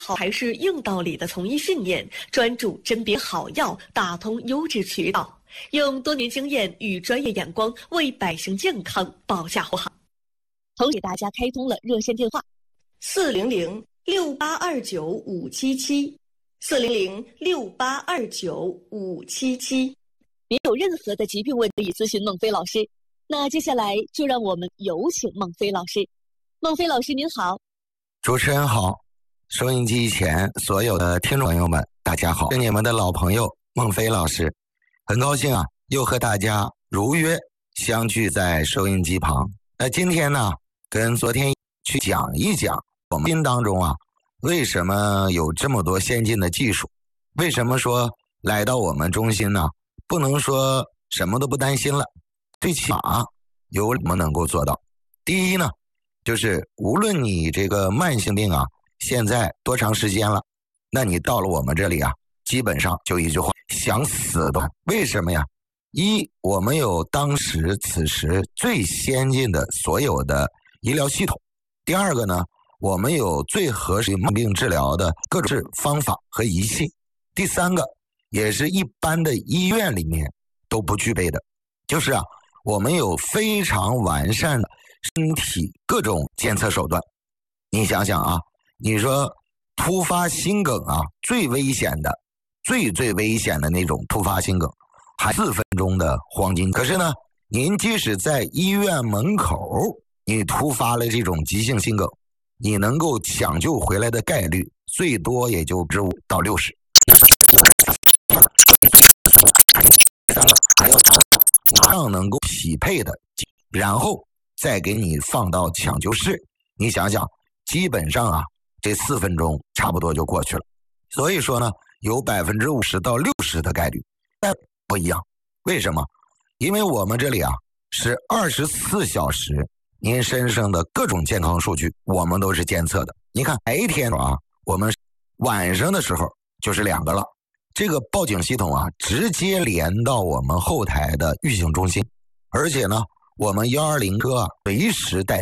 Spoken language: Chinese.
好还是硬道理的从医训练，专注甄别好药，打通优质渠道，用多年经验与专业眼光为百姓健康保驾护航。同时给大家开通了热线电话：400-6829-577，400-6829-577。您有任何的疾病问题咨询孟非老师。那接下来就让我们有请孟非老师。孟非老师您好。 主持人好，收音机前所有的听众朋友们大家好，是你们的老朋友孟非老师，很高兴啊又和大家如约相聚在收音机旁。那今天呢跟昨天去讲一讲我们心当中啊为什么有这么多先进的技术，为什么说来到我们中心呢不能说什么都不担心了，最起码有什么能够做到。第一呢就是无论你这个慢性病啊现在多长时间了，那你到了我们这里啊基本上就一句话，想死的。为什么呀？一，我们有当时此时最先进的所有的医疗系统。第二个呢，我们有最合适慢病治疗的各种方法和仪器。第三个，也是一般的医院里面都不具备的，就是啊我们有非常完善的身体各种监测手段。你想想啊，你说突发心梗啊，最危险的最危险的那种突发心梗还4分钟的黄金。可是呢您即使在医院门口你突发了这种急性心梗，你能够抢救回来的概率最多也就15%到60%，还要找马上能够匹配的，然后再给你放到抢救室。你想想基本上啊这4分钟差不多就过去了。所以说呢有50%到60%的概率，但不一样。为什么？因为我们这里啊是24小时您身上的各种健康数据我们都是监测的。你看白天啊我们晚上的时候就是2个了，这个报警系统啊直接连到我们后台的预警中心，而且呢我们120车啊随时带